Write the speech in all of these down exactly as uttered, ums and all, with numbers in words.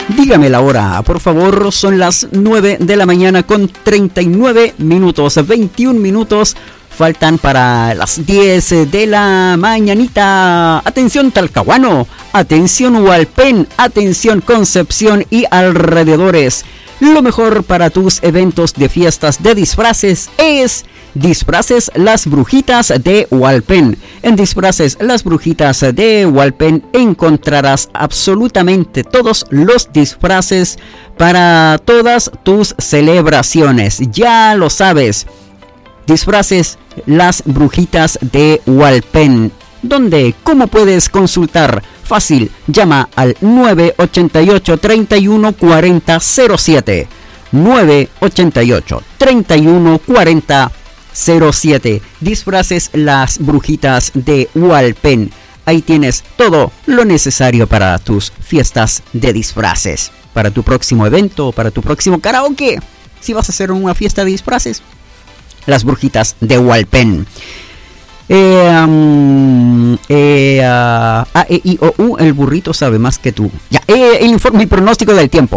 Dígame la hora, por favor. Son las nueve de la mañana con treinta y nueve minutos. veintiún minutos faltan para las diez de la mañanita. Atención Talcahuano, atención Hualpén, atención Concepción y alrededores. Lo mejor para tus eventos de fiestas de disfraces es Disfraces Las Brujitas de Hualpén. En Disfraces Las Brujitas de Hualpén encontrarás absolutamente todos los disfraces para todas tus celebraciones. Ya lo sabes. Disfraces Las Brujitas de Hualpén. ¿Dónde? ¿Cómo puedes consultar? Fácil, llama al nueve ocho ocho, tres uno cuatro cero cero siete. nueve ocho ocho, tres uno cuatro cero cero siete. Disfraces Las Brujitas de Hualpén. Ahí tienes todo lo necesario para tus fiestas de disfraces. Para tu próximo evento, para tu próximo karaoke. Si vas a hacer una fiesta de disfraces, Las Brujitas de Hualpén. Eh, um, eh, uh, A, E, I, O, U, el burrito sabe más que tú. Ya, eh, el informe y pronóstico del tiempo.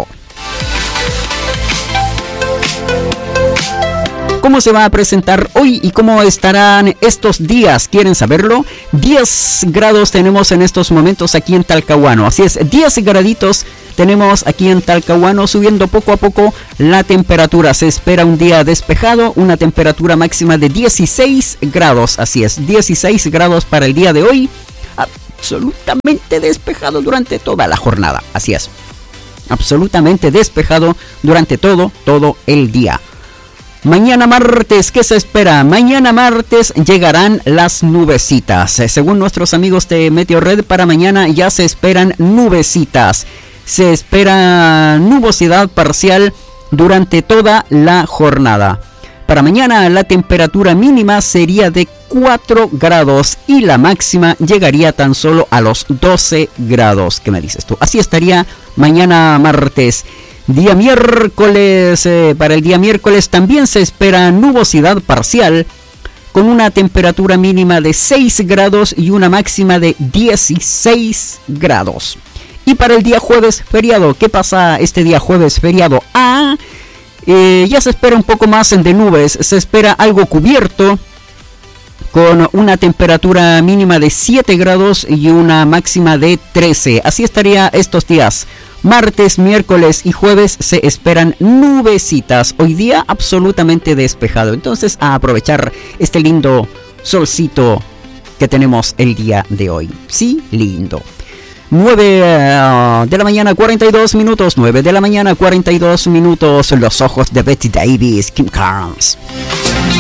¿Cómo se va a presentar hoy y cómo estarán estos días? ¿Quieren saberlo? diez grados tenemos en estos momentos aquí en Talcahuano. Así es, diez graditos tenemos aquí en Talcahuano, subiendo poco a poco la temperatura. Se espera un día despejado, una temperatura máxima de dieciséis grados. Así es, dieciséis grados para el día de hoy. Absolutamente despejado durante toda la jornada. Así es, absolutamente despejado durante todo, todo el día. Mañana martes, ¿qué se espera? Mañana martes llegarán las nubecitas. Según nuestros amigos de Meteorred, para mañana ya se esperan nubecitas. Se espera nubosidad parcial durante toda la jornada. Para mañana la temperatura mínima sería de cuatro grados y la máxima llegaría tan solo a los doce grados. ¿Qué me dices tú? Así estaría mañana martes. Día miércoles, eh, para el día miércoles también se espera nubosidad parcial con una temperatura mínima de seis grados y una máxima de dieciséis grados. Y para el día jueves feriado, ¿qué pasa este día jueves feriado? Ah, eh, ya se espera un poco más de nubes, se espera algo cubierto con una temperatura mínima de siete grados y una máxima de trece. Así estaría estos días. Martes, miércoles y jueves se esperan nubecitas. Hoy día absolutamente despejado. Entonces a aprovechar este lindo solcito que tenemos el día de hoy. Sí, lindo. nueve uh, de la mañana, cuarenta y dos minutos. nueve de la mañana, cuarenta y dos minutos. Los ojos de Betty Davis, Kim Carnes.